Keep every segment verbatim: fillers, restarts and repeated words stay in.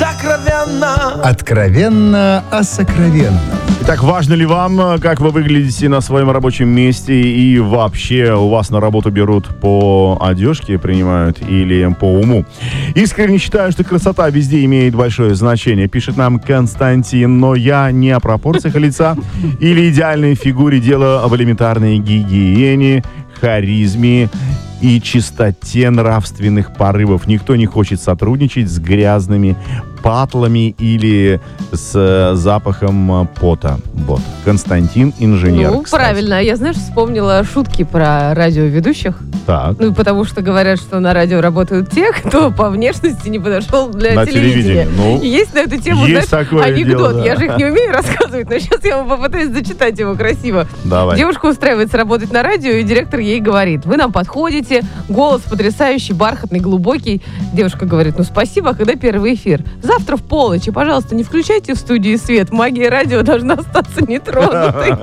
сокровенно. Откровенно о сокровенном. Итак, важно ли вам, как вы выглядите на своем рабочем месте и вообще у вас на работу берут по одежке, принимают или по уму? Искренне считаю, что красота везде имеет большое значение, пишет нам Константин, но я не о пропорциях лица или идеальной фигуре, дело в элементарной гигиене, харизме и чистоте нравственных порывов. Никто не хочет сотрудничать с грязными патлами или с запахом пота. Вот. Константин, инженер, Ну, кстати. правильно. Я, знаешь, вспомнила шутки про радиоведущих. Так. Ну, потому что говорят, что на радио работают те, кто по внешности не подошел для На телевидения. телевидении. Ну, И есть на эту тему, есть знаешь, такое анекдот. дело, да. Я же их не умею рассказывать, но сейчас я вам попытаюсь зачитать его красиво. Давай. Девушка устраивается работать на радио, и директор ей говорит: вы нам подходите, голос потрясающий, бархатный, глубокий. Девушка говорит: ну спасибо, а когда первый эфир? Завтра в полночь, и, пожалуйста, не включайте в студии свет, магия радио должна остаться нетронутой.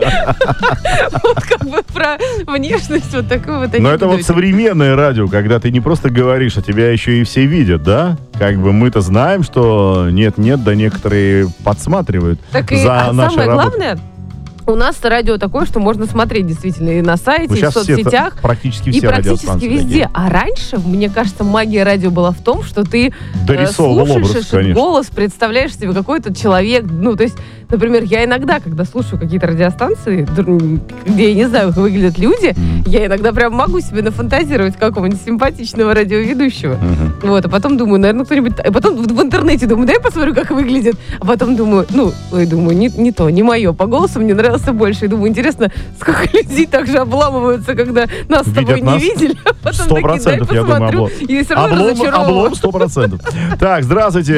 Вот как бы про внешность вот такой вот. Но это вот современное радио, когда ты не просто говоришь, а тебя еще и все видят, да? Как бы мы-то знаем, что нет-нет, да некоторые подсматривают Так и за а нашей самое работой. главное, у нас радио такое, что можно смотреть действительно и на сайте, Ну, и в сейчас все, соцсетях. практически И все практически радиостанции везде. такие. А раньше, мне кажется, магия радио была в том, что ты э, Дорисовывал слушаешь образ, этот конечно. голос, представляешь себе какой-то человек. Ну, то есть, например, я иногда, когда слушаю какие-то радиостанции, др- где я не знаю, как выглядят люди, Мгм. я иногда прям могу себе нафантазировать какого-нибудь симпатичного радиоведущего. Мгм. Вот, а потом думаю, наверное, кто-нибудь... А потом в, в интернете думаю, дай посмотрю, как выглядит. А потом думаю, ну, ой, думаю, не, не то, не мое. По голосу мне нравился больше. И думаю, интересно, сколько людей так же обламываются, когда нас с тобой Видят нас? не видели. А потом Сто такие, дай процентов, я думаю, посмотрю. облом. И все равно Облом, разочарован. облом сто процентов. Так, здравствуйте.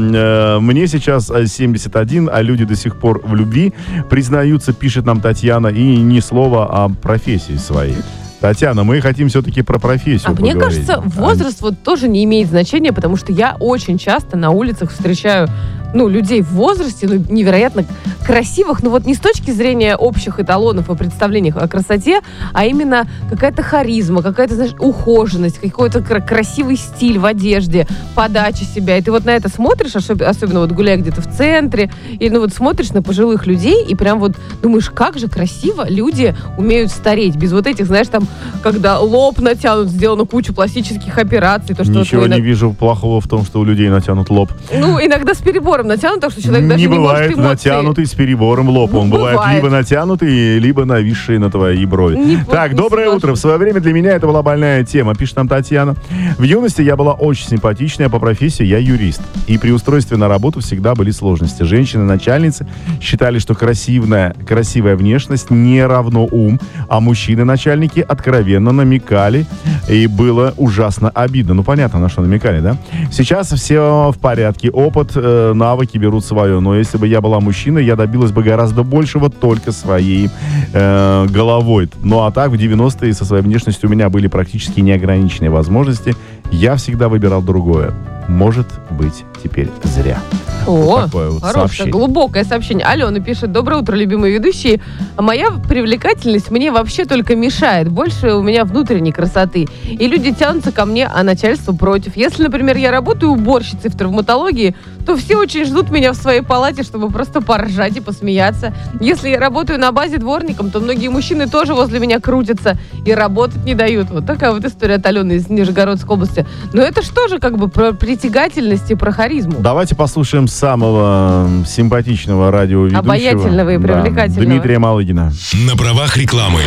Э, Мне сейчас семьдесят один, а люди до сих пор в любви признаются, пишет нам Татьяна, и ни слова о профессии своей. Татьяна, мы хотим все-таки про профессию А мне поговорить. кажется, возраст вот тоже не имеет значения, потому что я очень часто на улицах встречаю, ну, людей в возрасте, ну, невероятно красивых, ну, вот не с точки зрения общих эталонов и представлений о красоте, а именно какая-то харизма, какая-то, знаешь, ухоженность, какой-то кра- красивый стиль в одежде, подача себя. И ты вот на это смотришь, особ- особенно вот гуляя где-то в центре, и, ну, вот смотришь на пожилых людей, и прям вот думаешь, как же красиво люди умеют стареть, без вот этих, знаешь, там, когда лоб натянут, сделано кучу пластических операций. То, что Ничего вот мы не вижу плохого в том, что у людей натянут лоб. Ну, иногда с перебором натянут, так что человек Не даже не бывает может эмоции. натянутый с перебором лоб. Он Ну, бывает бывает. либо натянутый, либо нависший на твои брови. Не- вот так, не доброе соглашусь. утро. В свое время для меня это была больная тема, пишет нам Татьяна. В юности я была очень симпатичная, по профессии я юрист. И при устройстве на работу всегда были сложности. Женщины-начальницы считали, что красивая, красивая внешность не равно ум, а мужчины-начальники откровенно намекали, и было ужасно обидно. Ну, понятно, на что намекали, да? Сейчас все в порядке. Опыт, э, навыки берут свое. Но если бы я была мужчиной, я добилась бы гораздо большего только своей э, головой. Ну, а так, в девяностые со своей внешностью у меня были практически неограниченные возможности. Я всегда выбирал другое. Может быть, теперь зря. О, Вот такое вот хорошее, сообщение. глубокое сообщение. Алена пишет: доброе утро, любимые ведущие. Моя привлекательность мне вообще только мешает. Больше у меня внутренней красоты. И люди тянутся ко мне, а начальство против. Если, например, я работаю уборщицей в травматологии, то все очень ждут меня в своей палате, чтобы просто поржать и посмеяться. Если я работаю на базе дворником, то многие мужчины тоже возле меня крутятся и работать не дают. Вот такая вот история от Алены из Нижегородской области. Но это что же как бы про притягательность и про харизму? Давайте послушаем самого симпатичного радиоведущего. Обаятельного и Да, привлекательного. Дмитрия Малыгина. На правах рекламы.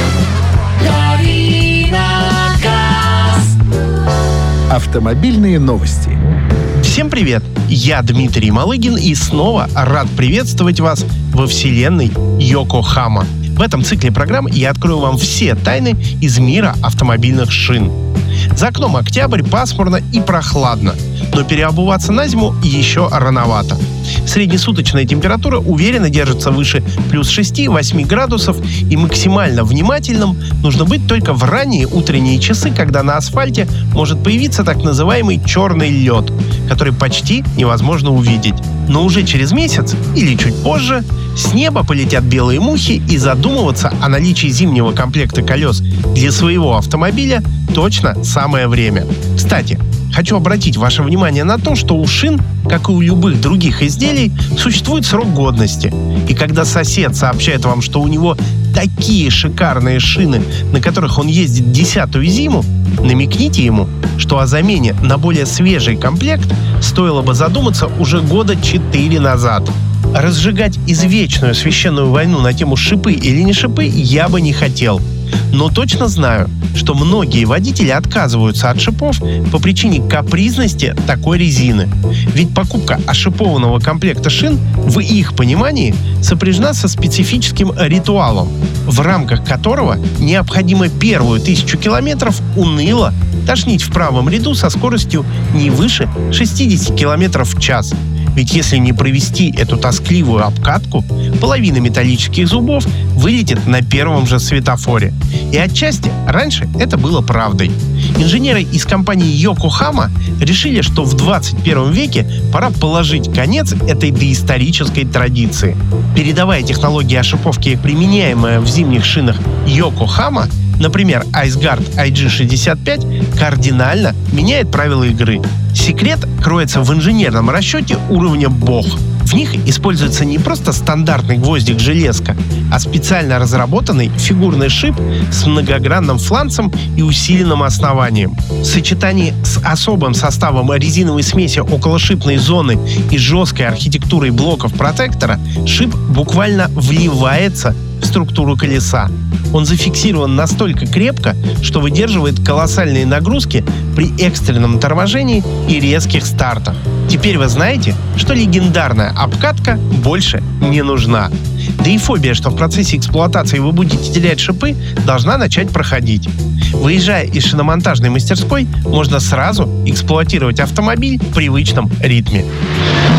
Автомобильные новости. Всем привет! Я Дмитрий Малыгин и снова рад приветствовать вас во вселенной Йокохама. В этом цикле программ я открою вам все тайны из мира автомобильных шин. За окном октябрь, пасмурно и прохладно, но переобуваться на зиму еще рановато. Среднесуточная температура уверенно держится выше плюс шести-восьми градусов, и максимально внимательным нужно быть только в ранние утренние часы, когда на асфальте может появиться так называемый черный лед, который почти невозможно увидеть. Но уже через месяц или чуть позже с неба полетят белые мухи, и задумываться о наличии зимнего комплекта колес для своего автомобиля точно самое время. Кстати, хочу обратить ваше внимание на то, что у шин, как и у любых других изделий, существует срок годности. И когда сосед сообщает вам, что у него такие шикарные шины, на которых он ездит десятую зиму, намекните ему, что о замене на более свежий комплект стоило бы задуматься уже года четыре назад. Разжигать извечную священную войну на тему шипы или не шипы я бы не хотел. Но точно знаю, что многие водители отказываются от шипов по причине капризности такой резины. Ведь покупка ошипованного комплекта шин в их понимании сопряжена со специфическим ритуалом, в рамках которого необходимо первую тысячу километров уныло тошнить в правом ряду со скоростью не выше шестьдесят километров в час. Ведь если не провести эту тоскливую обкатку, половина металлических зубов вылетит на первом же светофоре. И отчасти раньше это было правдой. Инженеры из компании Yokohama решили, что в двадцать первом веке пора положить конец этой доисторической традиции. Передовая технология ошиповки, применяемая в зимних шинах Yokohama, например, IceGuard ай джи шестьдесят пять, кардинально меняет правила игры. Секрет кроется в инженерном расчете уровня Бог. В них используется не просто стандартный гвоздик-железка, а специально разработанный фигурный шип с многогранным фланцем и усиленным основанием. В сочетании с особым составом резиновой смеси околошипной зоны и жесткой архитектурой блоков протектора шип буквально вливается в структуру колеса. Он зафиксирован настолько крепко, что выдерживает колоссальные нагрузки при экстренном торможении и резких стартах. Теперь вы знаете, что легендарная обкатка больше не нужна. Да и фобия, что в процессе эксплуатации вы будете терять шипы, должна начать проходить. Выезжая из шиномонтажной мастерской, можно сразу эксплуатировать автомобиль в привычном ритме.